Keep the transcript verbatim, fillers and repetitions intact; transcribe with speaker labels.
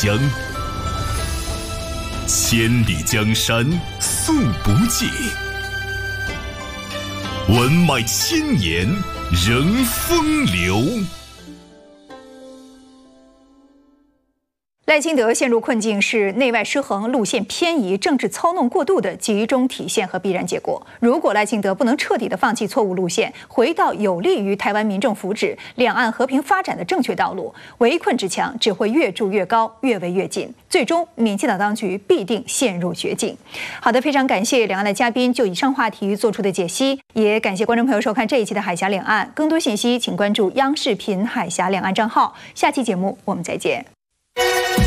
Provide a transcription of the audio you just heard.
Speaker 1: 乡。千里江山诉不尽，文脉千年仍风流。
Speaker 2: 赖清德陷入困境是内外失衡、路线偏移、政治操弄过度的集中体现和必然结果。如果赖清德不能彻底的放弃错误路线，回到有利于台湾民众福祉、两岸和平发展的正确道路，围困之墙只会越筑越高，越围越紧，最终民进党当局必定陷入绝境。好的，非常感谢两岸的嘉宾就以上话题做出的解析，也感谢观众朋友收看这一期的海峡两岸。更多信息请关注央视频海峡两岸账号。下期节目我们再见。